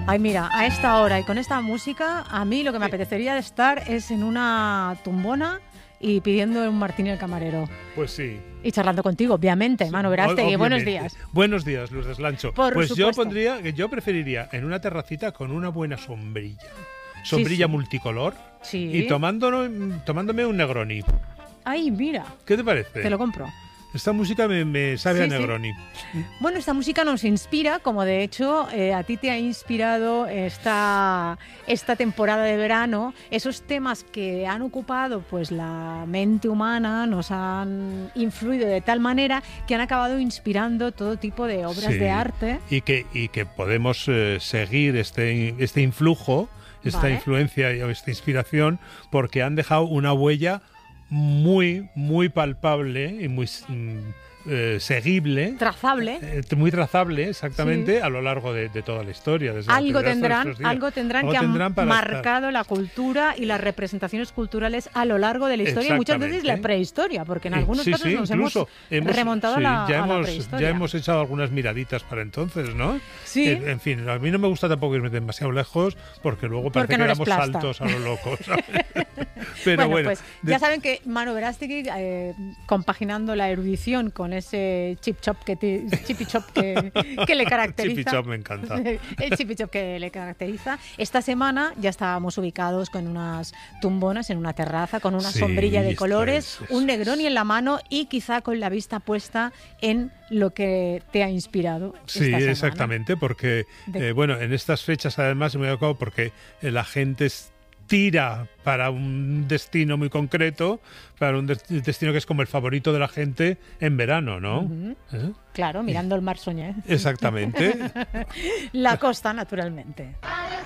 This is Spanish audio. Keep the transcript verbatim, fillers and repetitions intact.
Ay, mira, a esta hora y con esta música, a mí lo que me apetecería de estar es en una tumbona y pidiendo un martini al camarero. Pues sí. Y charlando contigo, obviamente, sí, Manu Verástegui. Buenos días. Buenos días, Luz Deslancho. Por pues supuesto. yo pondría, yo preferiría en una terracita con una buena sombrilla. Sombrilla sí, sí. multicolor. Sí. Y tomándonos, tomándome un Negroni. Ay, mira. ¿Qué te parece? Te lo compro. Esta música me, me sabe sí, a Negroni. Sí. Bueno, esta música nos inspira, como de hecho eh, a ti te ha inspirado esta, esta temporada de verano. Esos temas que han ocupado pues la mente humana nos han influido de tal manera que han acabado inspirando todo tipo de obras sí. de arte. Y que, y que podemos eh, seguir este, este influjo, esta vale. influencia o esta inspiración, porque han dejado una huella muy, muy palpable y muy mm, eh, seguible. Trazable. Eh, muy trazable, exactamente, sí. a lo largo de, de toda la historia. Desde algo, la tendrán, algo tendrán algo que tendrán han marcado estar. la cultura y las representaciones culturales a lo largo de la historia y muchas veces la prehistoria, porque en algunos sí, casos sí, nos hemos, hemos remontado sí, a, la, ya a hemos, la prehistoria. Ya hemos echado algunas miraditas para entonces, ¿no? Sí. En, en fin, a mí no me gusta tampoco irme demasiado lejos porque luego parece porque no que damos plasta. saltos a lo loco, ¿sabes? Pero bueno, bueno, pues de... ya saben que Manu Verástegui, eh, compaginando la erudición con ese chip chop que te, chippy chop que, que le caracteriza. Chippy chop me encanta. El chippy chop que le caracteriza. Esta semana ya estábamos ubicados con unas tumbonas en una terraza, con una sí, sombrilla de colores, es, es, un Negroni en la mano y quizá con la vista puesta en lo que te ha inspirado. Sí, esta exactamente, porque de... eh, bueno, en estas fechas además me he dado porque la gente tira para un destino muy concreto, para un destino que es como el favorito de la gente en verano, ¿no? Uh-huh. ¿Eh? Claro, mirando el mar Soñé. Exactamente. La costa, naturalmente.